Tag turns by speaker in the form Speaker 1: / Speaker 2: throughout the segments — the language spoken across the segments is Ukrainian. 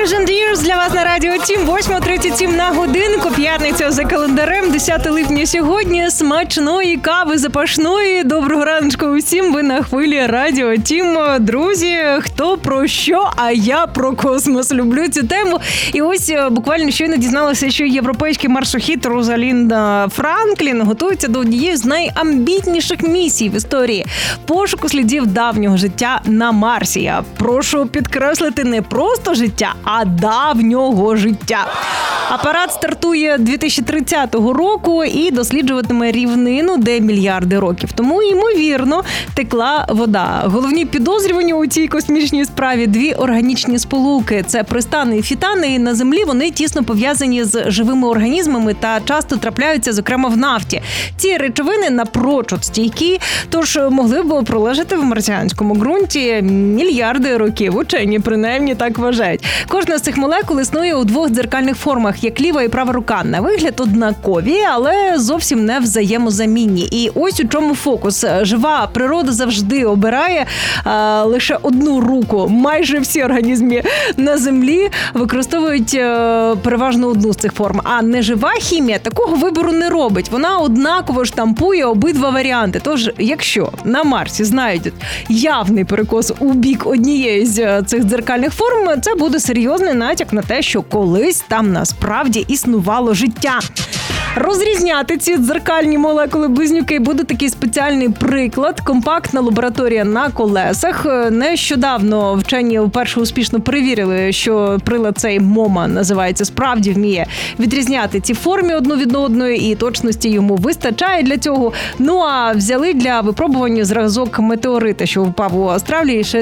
Speaker 1: Years and Years для вас на Радіо Тім. 8:37 на годинку. П'ятниця за календарем. 10 липня сьогодні. Смачної кави запашної. Доброго раночку усім. Ви на хвилі Радіо Тім. Друзі, хто про що, а я про космос. Люблю цю тему. І ось буквально щойно дізналася, що європейський марсохід Розалінда Франклін готується до однієї з найамбітніших місій в історії – пошуку слідів давнього життя на Марсі. Я прошу підкреслити, не просто життя, а давнього життя. Апарат стартує 2030 року і досліджуватиме рівнину, де мільярди років тому, ймовірно, текла вода. Головні підозрювані у цій космічній справі – дві органічні сполуки. Це пристани і фітани, і на Землі вони тісно пов'язані з живими організмами та часто трапляються, зокрема, в нафті. Ці речовини напрочуд стійкі, тож могли б пролежати в марсіанському ґрунті мільярди років. Учені, принаймні, так вважають. Кожна з цих молекул існує у двох дзеркальних формах, як ліва і права рука. На вигляд однакові, але зовсім не взаємозамінні. І ось у чому фокус. Жива природа завжди обирає лише одну руку. Майже всі організми на Землі використовують переважно одну з цих форм. А нежива хімія такого вибору не робить. Вона однаково штампує обидва варіанти. Тож, якщо на Марсі знайдуть явний перекос у бік однієї з цих дзеркальних форм, це буде серйозний натяк на те, що колись там насправді існувало життя. Розрізняти ці дзеркальні молекули-близнюки буде такий спеціальний приклад – компактна лабораторія на колесах. Нещодавно вчені вперше успішно перевірили, що прилад цей МОМА називається, справді вміє відрізняти ці форми одну від одної, і точності йому вистачає для цього. Ну а взяли для випробування зразок метеорита, що впав у Австралії ще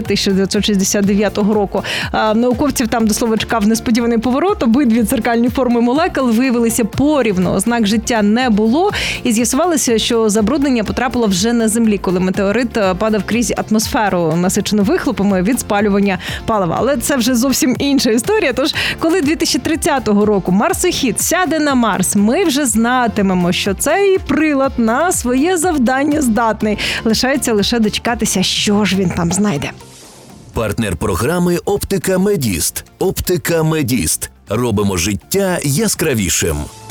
Speaker 1: 1969 року. Науковців там, до слова, чекав несподіваний поворот. Обидві дзеркальні форми молекул виявилися порівну. Ознак життя не було, і з'ясувалося, що забруднення потрапило вже на Землі, коли метеорит падав крізь атмосферу, насичену вихлопами від спалювання палива. Але це вже зовсім інша історія. Тож, коли 2030 року марсохід сяде на Марс, ми вже знатимемо, що цей прилад на своє завдання здатний. Лишається лише дочекатися, що ж він там знайде.
Speaker 2: Партнер програми «Оптика Медіст». «Оптика Медіст». Робимо життя яскравішим.